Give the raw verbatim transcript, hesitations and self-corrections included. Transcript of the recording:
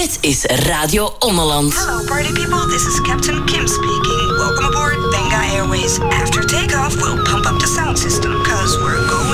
Dit is Radio Ommeland. Hello party people, this is Captain Kim speaking. Welcome aboard Benga Airways. After takeoff, we'll